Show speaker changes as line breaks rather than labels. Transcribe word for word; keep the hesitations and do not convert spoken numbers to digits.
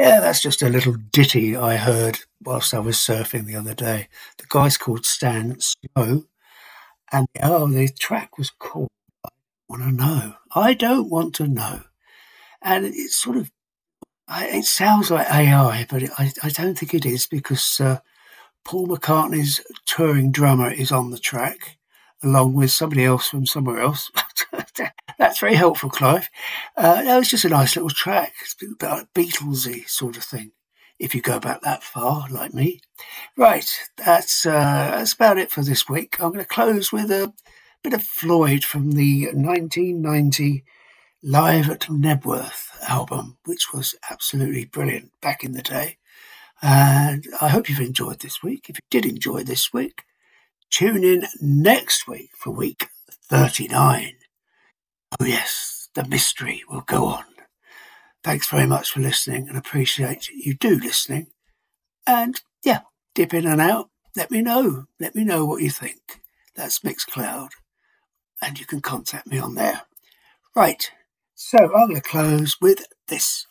Yeah, that's just a little ditty I heard whilst I was surfing the other day. The guy's called Stan Snow, and oh, the track was called I Want to Know. I don't want to know. And it's sort of, I- it sounds like A I, but it, I, I don't think it is because uh, Paul McCartney's touring drummer is on the track, along with somebody else from somewhere else. That's very helpful, Clive. Uh, that was just a nice little track. It's a bit like Beatlesy sort of thing, if you go back that far, like me. Right, that's uh, that's about it for this week. I'm going to close with a bit of Floyd from the nineteen ninety Live at Nebworth album, which was absolutely brilliant back in the day. And I hope you've enjoyed this week. If you did enjoy this week, tune in next week for week thirty-nine. Oh, yes, the mystery will go on. Thanks very much for listening and appreciate you do listening. And yeah, dip in and out. Let me know. Let me know what you think. That's Mixcloud. And you can contact me on there. Right. So I'm going to close with this.